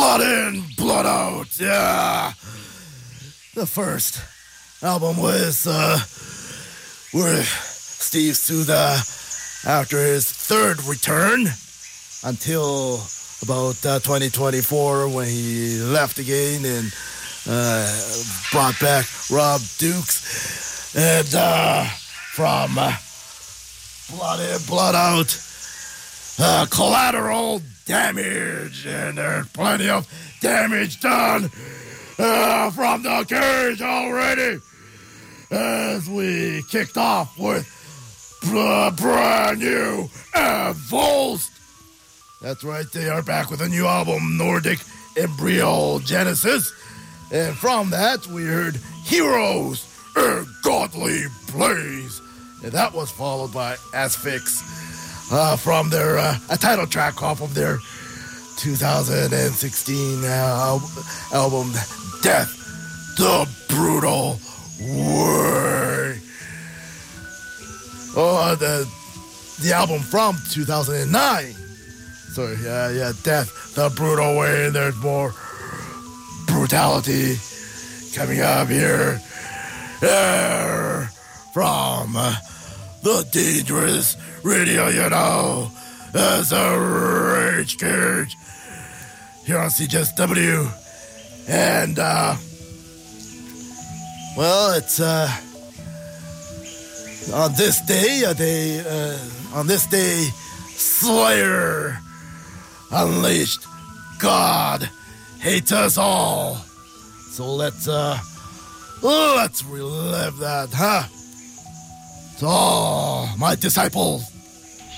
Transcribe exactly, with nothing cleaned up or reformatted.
Blood In, Blood Out, yeah. The first album was uh, with Steve Souza after his third return until about uh, twenty twenty-four when he left again and uh, brought back Rob Dukes. And uh, from uh, Blood In, Blood Out, uh, Collateral Damage, and there's plenty of damage done uh, from the cage already, as we kicked off with a brand new Avulsed. That's right, they are back with a new album, Nordic Embryogenesis, and from that we heard Heroes, A Godly Blaze, and that was followed by Asphyx. Uh, from their uh, a title track off of their two thousand sixteen uh, al- album, Death the Brutal Way. Oh, the the album from two thousand nine. So yeah, yeah, Death the Brutal Way. And there's more brutality coming up here uh, from uh, the Dangerous Radio, you know, as a Rage Cage here on C J S W. And, uh, well, it's, uh, on this day, a day, uh, on this day, Slayer unleashed God Hates Us All. So let's, uh, let's relive that, huh? So, my disciples,